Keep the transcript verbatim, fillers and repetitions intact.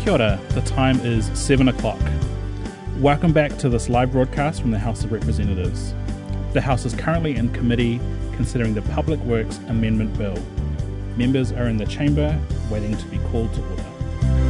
Kia ora, the time is seven o'clock. Welcome back to this live broadcast from the House of Representatives. The House is currently in committee considering the Public Works Amendment Bill. Members are in the chamber waiting to be called to order.